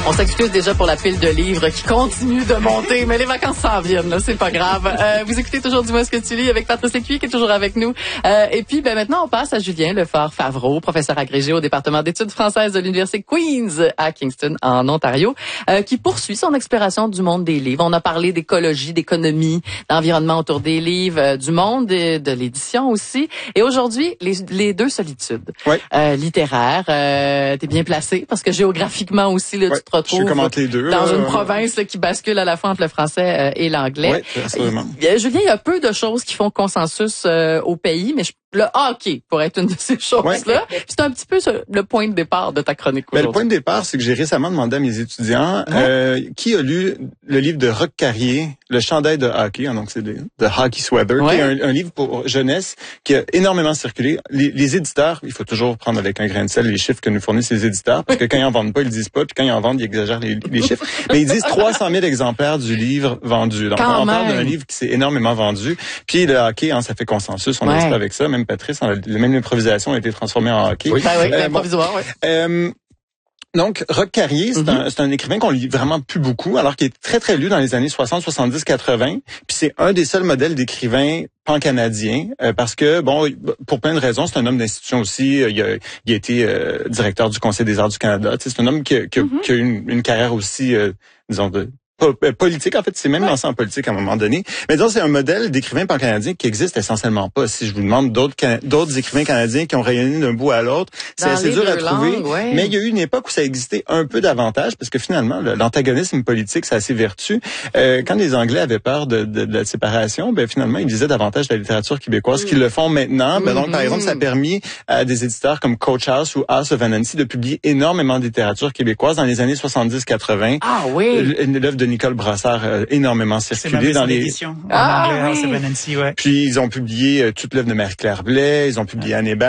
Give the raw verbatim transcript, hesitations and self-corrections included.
On s'excuse déjà pour la pile de livres qui continue de monter, mais les vacances s'en viennent, là, c'est pas grave. Euh, vous écoutez toujours Dis-moi ce que tu lis avec Patrice Lécuyer qui est toujours avec nous. Euh, et puis, ben maintenant, on passe à Julien Lefort-Favreau, professeur agrégé au département d'études françaises de l'Université Queen's à Kingston, en Ontario, euh, qui poursuit son exploration du monde des livres. On a parlé d'écologie, d'économie, d'environnement autour des livres, euh, du monde de, de l'édition aussi. Et aujourd'hui, les, les deux solitudes. Oui. Euh, littéraire, euh, t'es bien placé parce que géographiquement aussi, là, ouais, tu te retrouves les deux, dans là, une euh... province là, qui bascule à la fois entre le français euh, et l'anglais. Oui, absolument. Euh, Julien, il y a peu de choses qui font consensus euh, au pays, mais je, le hockey pourrait être une de ces choses-là. Ouais. C'est un petit peu ce, le point de départ de ta chronique aujourd'hui. Ben, le point de départ, c'est que j'ai récemment demandé à mes étudiants ouais. euh, qui a lu le livre de Roch Carrier, Le chandail de hockey, donc c'est de, de Hockey Sweater, ouais. qui est un, un livre pour jeunesse qui a énormément circulé. Les, les éditeurs, il faut toujours prendre avec un grain de sel les chiffres que nous fournissent les éditeurs, parce que quand ils en vendent pas, ils le disent pas, puis quand ils en vendent, ils exagèrent les, les chiffres. Mais ils disent trois cent mille exemplaires du livre vendu. Donc quand on même. parle d'un livre qui s'est énormément vendu. Puis le hockey, hein, ça fait consensus, on ouais. reste avec ça. Même Patrice, on a, même l'improvisation a été transformée en hockey. Oui, ben oui, euh, l'improvisoire, oui. Euh, Donc, Roch Carrier, c'est, mm-hmm. un, c'est un écrivain qu'on lit vraiment plus beaucoup, alors qu'il est très, très lu dans les années soixante, soixante-dix, quatre-vingts. Puis c'est un des seuls modèles d'écrivain pan-canadien, euh, parce que, bon, pour plein de raisons, c'est un homme d'institution aussi. Il a, il a été euh, directeur du Conseil des arts du Canada. Tu sais, c'est un homme qui, qui, mm-hmm. qui a une, une carrière aussi, euh, disons, de... politique, en fait, c'est même lancé en politique à un moment donné. Mais donc, c'est un modèle d'écrivain pan-canadien qui existe essentiellement pas. Si je vous demande d'autres can- d'autres écrivains canadiens qui ont rayonné d'un bout à l'autre, c'est dans assez dur à trouver. Langues, ouais. Mais il y a eu une époque où ça existait un peu davantage, parce que finalement, l'antagonisme politique, c'est assez vertu. Euh, quand les Anglais avaient peur de, de, de la séparation, ben finalement, ils lisaient davantage la littérature québécoise, mmh. qu'ils le font maintenant. Ben, donc, par exemple, ça a permis à des éditeurs comme Coach House ou House of Anansi de publier énormément de littérature québécoise dans les années soixante-dix quatre-vingts. Ah oui! L'œuvre de Nicole Brassard a énormément circulé dans les éditions. Ah, en anglais, oui. House of Anansi, ouais. Puis ils ont publié euh, toute l'œuvre de Marie-Claire Blais, ils ont publié Anne Hébert.